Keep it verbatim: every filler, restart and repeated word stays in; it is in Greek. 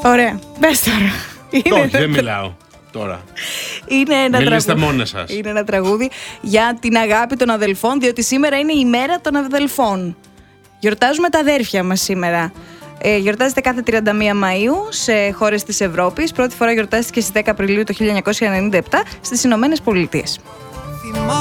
Ωραία. Πες τώρα. Είναι όχι, δεν μιλάω τώρα. Είναι ένα, Μιλήστε τραγούδι. μόνες σας. Είναι ένα τραγούδι για την αγάπη των αδελφών, διότι σήμερα είναι η μέρα των αδελφών. Γιορτάζουμε τα αδέρφια μας σήμερα. Ε, γιορτάζεται κάθε τριάντα μία Μαΐου σε χώρες της Ευρώπης. Πρώτη φορά γιορτάστηκε στις δέκα Απριλίου το χίλια εννιακόσια ενενήντα επτά στις Ηνωμένες Πολιτείες.